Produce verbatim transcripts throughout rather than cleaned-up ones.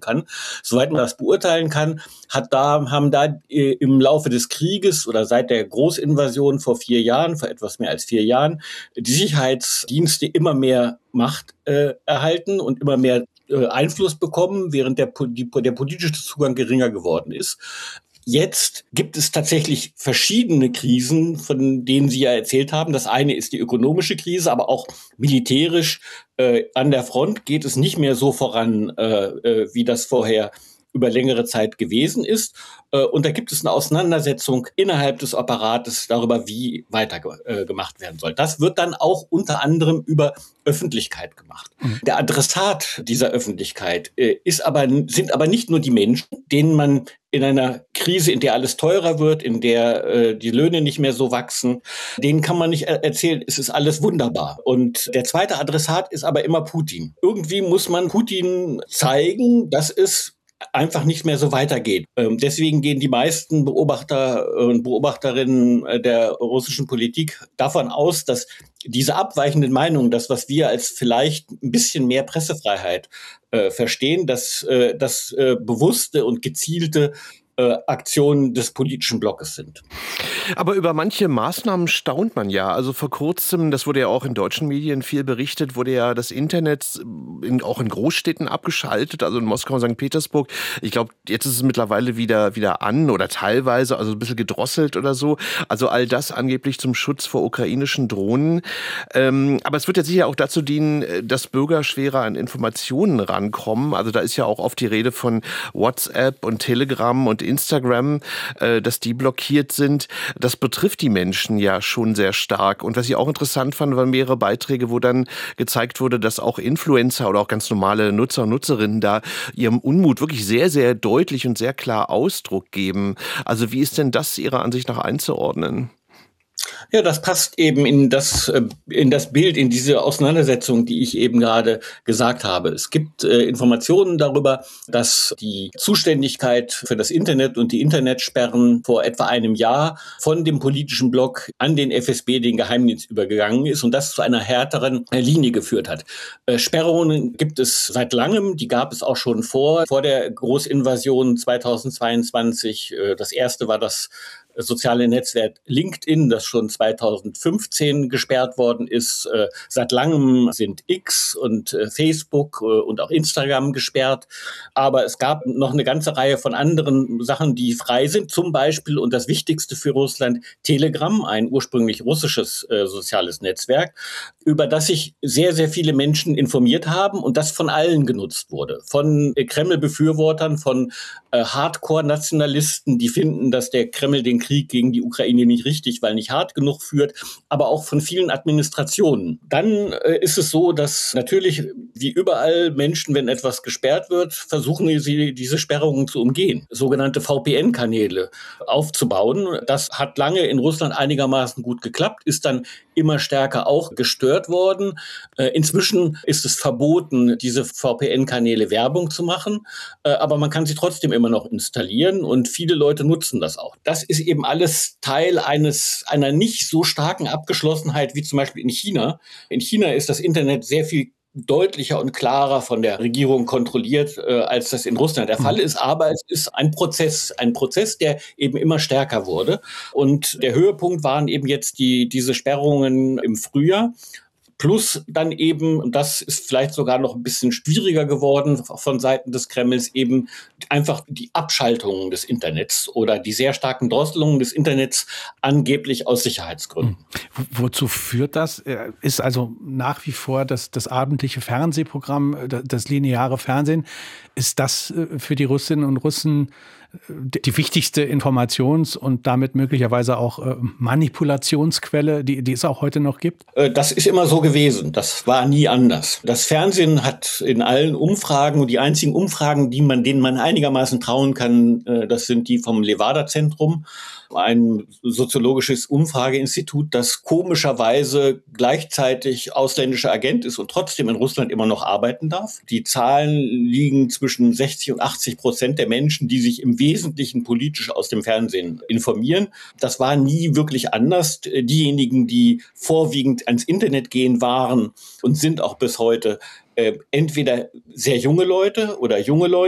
kann. Soweit man das beurteilen kann, hat da, haben da äh, im Laufe des Krieges oder seit der Großinvasion vor vier Jahren, vor etwas mehr als vier Jahren, die Sicherheitsdienste immer mehr Macht äh, erhalten und immer mehr äh, Einfluss bekommen, während der, die, der politische Zugang geringer geworden ist. Jetzt gibt es tatsächlich verschiedene Krisen, von denen Sie ja erzählt haben. Das eine ist die ökonomische Krise, aber auch militärisch äh, an der Front geht es nicht mehr so voran, äh, äh, wie das vorher über längere Zeit gewesen ist. Äh, und da gibt es eine Auseinandersetzung innerhalb des Apparates darüber, wie weiter äh, gemacht werden soll. Das wird dann auch unter anderem über Öffentlichkeit gemacht. Mhm. Der Adressat dieser Öffentlichkeit äh, ist aber, sind aber nicht nur die Menschen, denen man in einer Krise, in der alles teurer wird, in der äh, die Löhne nicht mehr so wachsen, denen kann man nicht er- erzählen, es ist alles wunderbar. Und der zweite Adressat ist aber immer Putin. Irgendwie muss man Putin zeigen, dass es einfach nicht mehr so weitergeht. Ähm, deswegen gehen die meisten Beobachter und Beobachterinnen der russischen Politik davon aus, dass diese abweichenden Meinungen, das, was wir als vielleicht ein bisschen mehr Pressefreiheit äh, verstehen, dass äh, das äh, bewusste und gezielte äh, Aktionen des politischen Blockes sind. Aber über manche Maßnahmen staunt man ja. Also vor kurzem, das wurde ja auch in deutschen Medien viel berichtet, wurde ja das Internet in, auch in Großstädten abgeschaltet, also in Moskau und Sankt Petersburg. Ich glaube, jetzt ist es mittlerweile wieder, wieder an oder teilweise, also ein bisschen gedrosselt oder so. Also all das angeblich zum Schutz vor ukrainischen Drohnen. Ähm, aber es wird ja sicher auch dazu dienen, dass Bürger schwerer an Informationen rankommen. Also da ist ja auch oft die Rede von WhatsApp und Telegram und Instagram, äh, dass die blockiert sind. Das betrifft die Menschen ja schon sehr stark. Und was ich auch interessant fand, waren mehrere Beiträge, wo dann gezeigt wurde, dass auch Influencer oder auch ganz normale Nutzer und Nutzerinnen da ihrem Unmut wirklich sehr, sehr deutlich und sehr klar Ausdruck geben. Also wie ist denn das Ihrer Ansicht nach einzuordnen? Ja, das passt eben in das, in das Bild, in diese Auseinandersetzung, die ich eben gerade gesagt habe. Es gibt äh, Informationen darüber, dass die Zuständigkeit für das Internet und die Internetsperren vor etwa einem Jahr von dem politischen Block an den F S B, den Geheimdienst, übergegangen ist und das zu einer härteren äh, Linie geführt hat. Äh, Sperrungen gibt es seit langem, die gab es auch schon vor, vor der Großinvasion zweitausendzweiundzwanzig. Äh, das erste war das soziale Netzwerk LinkedIn, das schon zweitausendfünfzehn gesperrt worden ist. Äh, seit langem sind X und äh, Facebook äh, und auch Instagram gesperrt. Aber es gab noch eine ganze Reihe von anderen Sachen, die frei sind. Zum Beispiel, und das Wichtigste für Russland, Telegram, ein ursprünglich russisches äh, soziales Netzwerk, über das sich sehr, sehr viele Menschen informiert haben und das von allen genutzt wurde. Von äh, Kreml-Befürwortern, von äh, Hardcore-Nationalisten, die finden, dass der Kreml den Krieg gegen die Ukraine nicht richtig, weil nicht hart genug führt, aber auch von vielen Administrationen. Dann äh, ist es so, dass natürlich wie überall Menschen, wenn etwas gesperrt wird, versuchen sie, diese Sperrungen zu umgehen. Sogenannte V P N-Kanäle aufzubauen. Das hat lange in Russland einigermaßen gut geklappt, ist dann immer stärker auch gestört worden. Äh, inzwischen ist es verboten, diese V P N-Kanäle Werbung zu machen, äh, aber man kann sie trotzdem immer noch installieren und viele Leute nutzen das auch. Das ist eben alles Teil eines einer nicht so starken Abgeschlossenheit wie zum Beispiel in China. In China ist das Internet sehr viel deutlicher und klarer von der Regierung kontrolliert, äh, als das in Russland der Fall ist. Aber es ist ein Prozess, ein Prozess, der eben immer stärker wurde. Und der Höhepunkt waren eben jetzt die, diese Sperrungen im Frühjahr. Plus dann eben, und das ist vielleicht sogar noch ein bisschen schwieriger geworden von Seiten des Kremls, eben einfach die Abschaltungen des Internets oder die sehr starken Drosselungen des Internets angeblich aus Sicherheitsgründen. Wo, wozu führt das? Ist also nach wie vor das, das abendliche Fernsehprogramm, das lineare Fernsehen, ist das für die Russinnen und Russen die wichtigste Informations- und damit möglicherweise auch äh, Manipulationsquelle, die, die es auch heute noch gibt? Das ist immer so gewesen. Das war nie anders. Das Fernsehen hat in allen Umfragen, und die einzigen Umfragen, die man, denen man einigermaßen trauen kann, das sind die vom Levada-Zentrum, ein soziologisches Umfrageinstitut, das komischerweise gleichzeitig ausländischer Agent ist und trotzdem in Russland immer noch arbeiten darf. Die Zahlen liegen zwischen sechzig und achtzig Prozent der Menschen, die sich im Wesentlichen politisch aus dem Fernsehen informieren. Das war nie wirklich anders. Diejenigen, die vorwiegend ans Internet gehen waren und sind auch bis heute, Äh, entweder sehr junge Leute oder junge Leute,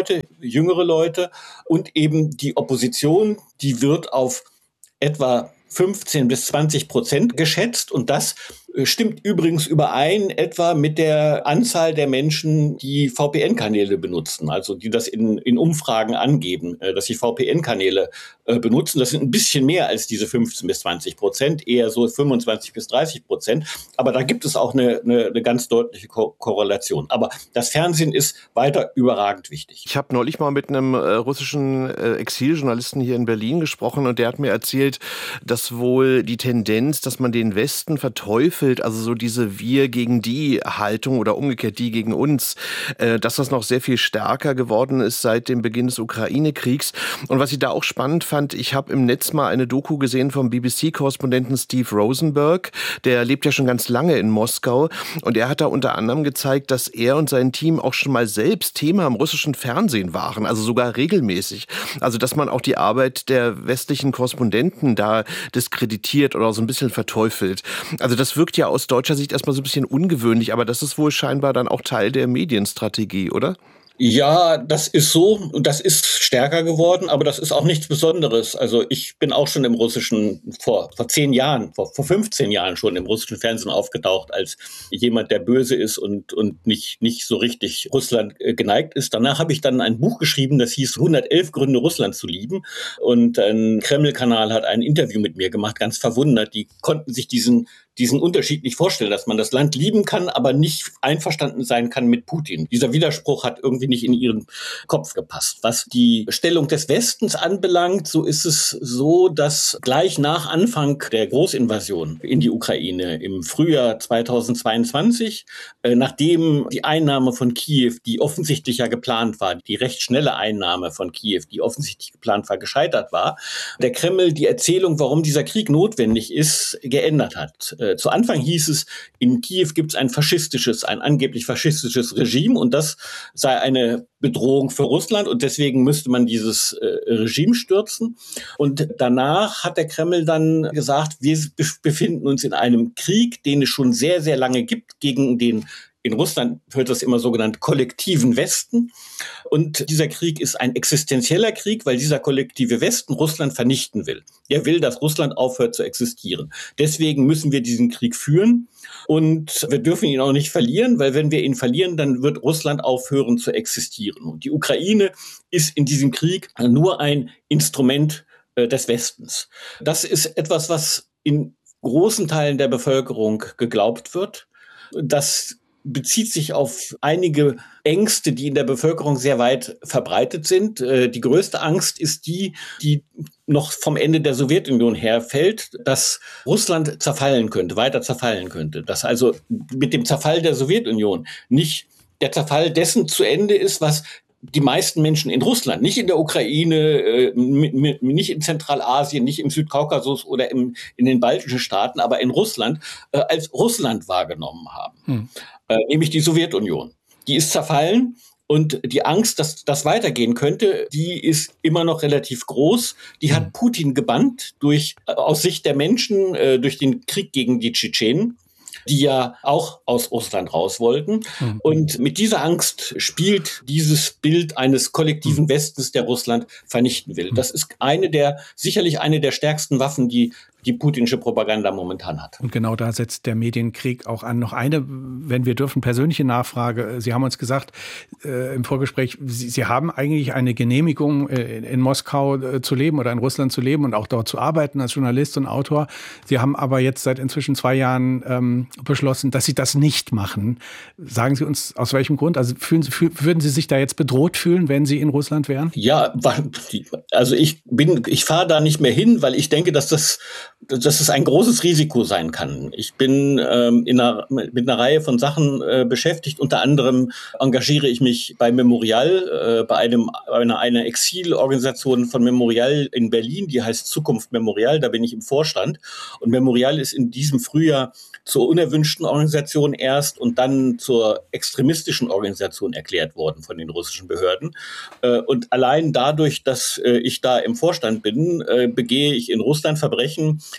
jüngere Leute. Und eben die Opposition, die wird auf etwa fünfzehn bis zwanzig Prozent geschätzt. Und das stimmt übrigens überein etwa mit der Anzahl der Menschen, die V P N-Kanäle benutzen, also die das in, in Umfragen angeben, dass sie V P N-Kanäle äh, benutzen. Das sind ein bisschen mehr als diese fünfzehn bis zwanzig Prozent, eher so fünfundzwanzig bis dreißig Prozent. Aber da gibt es auch eine, eine, eine ganz deutliche Ko- Korrelation. Aber das Fernsehen ist weiter überragend wichtig. Ich habe neulich mal mit einem äh, russischen äh, Exiljournalisten hier in Berlin gesprochen und der hat mir erzählt, dass wohl die Tendenz, dass man den Westen verteufelt, also so diese Wir gegen die Haltung oder umgekehrt die gegen uns, äh, dass das noch sehr viel stärker geworden ist seit dem Beginn des Ukraine-Kriegs. Und was ich da auch spannend fand, ich habe im Netz mal eine Doku gesehen vom B B C-Korrespondenten Steve Rosenberg, der lebt ja schon ganz lange in Moskau und er hat da unter anderem gezeigt, dass er und sein Team auch schon mal selbst Thema im russischen Fernsehen waren, also sogar regelmäßig. Also dass man auch die Arbeit der westlichen Korrespondenten da diskreditiert oder so ein bisschen verteufelt. Also das wirkt ja aus deutscher Sicht erstmal so ein bisschen ungewöhnlich, aber das ist wohl scheinbar dann auch Teil der Medienstrategie, oder? Ja, das ist so und das ist stärker geworden, aber das ist auch nichts Besonderes. Also ich bin auch schon im russischen, vor, vor zehn Jahren, vor, vor fünfzehn Jahren schon im russischen Fernsehen aufgetaucht als jemand, der böse ist und, und nicht, nicht so richtig Russland geneigt ist. Danach habe ich dann ein Buch geschrieben, das hieß hundertelf Gründe, Russland zu lieben. Und ein Kreml-Kanal hat ein Interview mit mir gemacht, ganz verwundert. Die konnten sich diesen diesen Unterschied nicht vorstellen, dass man das Land lieben kann, aber nicht einverstanden sein kann mit Putin. Dieser Widerspruch hat irgendwie nicht in ihren Kopf gepasst. Was die Stellung des Westens anbelangt, so ist es so, dass gleich nach Anfang der Großinvasion in die Ukraine im Frühjahr zweitausendzweiundzwanzig, äh, nachdem die Einnahme von Kiew, die offensichtlich ja geplant war, die recht schnelle Einnahme von Kiew, die offensichtlich geplant war, gescheitert war, der Kreml die Erzählung, warum dieser Krieg notwendig ist, geändert hat. Zu Anfang hieß es, in Kiew gibt es ein faschistisches, ein angeblich faschistisches Regime und das sei eine Bedrohung für Russland und deswegen müsste man dieses äh, Regime stürzen. Und danach hat der Kreml dann gesagt, wir befinden uns in einem Krieg, den es schon sehr, sehr lange gibt, gegen den, in Russland wird das immer so genannt, kollektiven Westen. Und dieser Krieg ist ein existenzieller Krieg, weil dieser kollektive Westen Russland vernichten will. Er will, dass Russland aufhört zu existieren. Deswegen müssen wir diesen Krieg führen und wir dürfen ihn auch nicht verlieren, weil wenn wir ihn verlieren, dann wird Russland aufhören zu existieren. Und die Ukraine ist in diesem Krieg nur ein Instrument äh, des Westens. Das ist etwas, was in großen Teilen der Bevölkerung geglaubt wird. Das bezieht sich auf einige Ängste, die in der Bevölkerung sehr weit verbreitet sind. Die größte Angst ist die, die noch vom Ende der Sowjetunion herfällt, dass Russland zerfallen könnte, weiter zerfallen könnte. Dass also mit dem Zerfall der Sowjetunion nicht der Zerfall dessen zu Ende ist, was die meisten Menschen in Russland, nicht in der Ukraine, äh, mit, mit, nicht in Zentralasien, nicht im Südkaukasus oder im, in den baltischen Staaten, aber in Russland äh, als Russland wahrgenommen haben, hm. äh, nämlich die Sowjetunion. Die ist zerfallen und die Angst, dass das weitergehen könnte, die ist immer noch relativ groß. Die hm. hat Putin gebannt durch, äh, aus Sicht der Menschen, äh, durch den Krieg gegen die Tschetschenen, die ja auch aus Russland raus wollten. Mhm. Und mit dieser Angst spielt dieses Bild eines kollektiven Westens, der Russland vernichten will. Das ist eine der, sicherlich eine der stärksten Waffen, die die putinsche Propaganda momentan hat. Und genau da setzt der Medienkrieg auch an. Noch eine, wenn wir dürfen, persönliche Nachfrage. Sie haben uns gesagt äh, im Vorgespräch, Sie, Sie haben eigentlich eine Genehmigung, äh, in Moskau äh, zu leben oder in Russland zu leben und auch dort zu arbeiten als Journalist und Autor. Sie haben aber jetzt seit inzwischen zwei Jahren ähm, beschlossen, dass Sie das nicht machen. Sagen Sie uns, aus welchem Grund? Also fühlen Sie, fühl, würden Sie sich da jetzt bedroht fühlen, wenn Sie in Russland wären? Ja, also ich bin, ich fahre da nicht mehr hin, weil ich denke, dass das dass es ein großes Risiko sein kann. Ich bin ähm, in einer, mit einer Reihe von Sachen äh, beschäftigt. Unter anderem engagiere ich mich bei Memorial, äh, bei einem, einer, einer Exilorganisation von Memorial in Berlin, die heißt Zukunft Memorial. Da bin ich im Vorstand. Und Memorial ist in diesem Frühjahr zur unerwünschten Organisation erst und dann zur extremistischen Organisation erklärt worden von den russischen Behörden. Äh, und allein dadurch, dass äh, ich da im Vorstand bin, äh, begehe ich in Russland Verbrechen,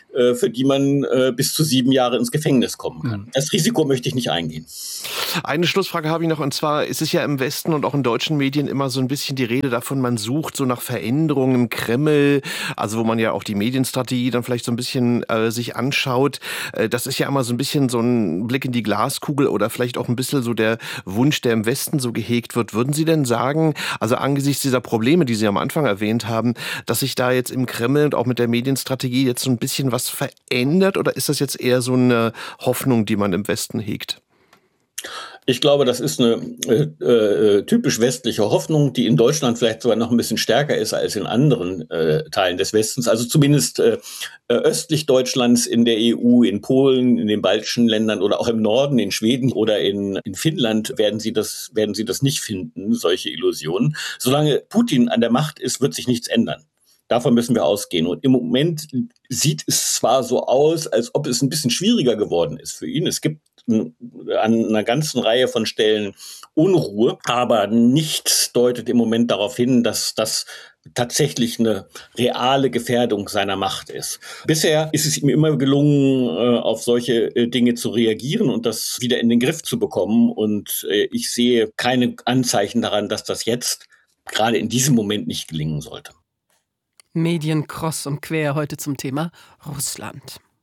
äh, für die man äh, bis zu sieben Jahre ins Gefängnis kommen kann. Mhm. Das Risiko möchte ich nicht eingehen. Eine Schlussfrage habe ich noch, und zwar ist es ja im Westen und auch in deutschen Medien immer so ein bisschen die Rede davon, man sucht so nach Veränderungen im Kreml, also wo man ja auch die Medienstrategie dann vielleicht so ein bisschen äh, sich anschaut. Äh, das ist ja immer so ein bisschen so ein Blick in die Glaskugel oder vielleicht auch ein bisschen so der Wunsch, der im Westen so gehegt wird. Würden Sie denn sagen, also angesichts dieser Probleme, die Sie am Anfang erwähnt haben, dass sich da jetzt im Kreml und auch mit der Medienstrategie jetzt so ein bisschen was verändert, oder ist das jetzt eher so eine Hoffnung, die man im Westen hegt? Ich glaube, das ist eine äh, äh, typisch westliche Hoffnung, die in Deutschland vielleicht sogar noch ein bisschen stärker ist als in anderen äh, Teilen des Westens. Also zumindest äh, östlich Deutschlands, in der E U, in Polen, in den baltischen Ländern oder auch im Norden, in Schweden oder in, in Finnland werden sie das, werden sie das nicht finden, solche Illusionen. Solange Putin an der Macht ist, wird sich nichts ändern. Davon müssen wir ausgehen. Und im Moment sieht es zwar so aus, als ob es ein bisschen schwieriger geworden ist für ihn. Es gibt an einer ganzen Reihe von Stellen Unruhe, aber nichts deutet im Moment darauf hin, dass das tatsächlich eine reale Gefährdung seiner Macht ist. Bisher ist es ihm immer gelungen, auf solche Dinge zu reagieren und das wieder in den Griff zu bekommen. Und ich sehe keine Anzeichen daran, dass das jetzt gerade in diesem Moment nicht gelingen sollte. Medien kross und quer heute zum Thema Russland.